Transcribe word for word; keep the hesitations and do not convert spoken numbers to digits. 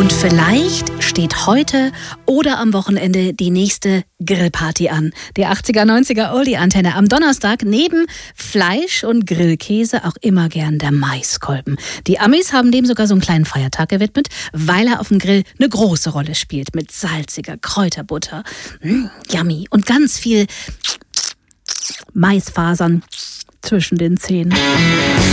Und vielleicht steht heute oder am Wochenende die nächste Grillparty an. Die achtziger, neunziger Oldie-Antenne. Am Donnerstag neben Fleisch und Grillkäse auch immer gern der Maiskolben. Die Amis haben dem sogar so einen kleinen Feiertag gewidmet, weil er auf dem Grill eine große Rolle spielt. Mit salziger Kräuterbutter, mm, yummy und ganz viel Maisfasern zwischen den Zähnen.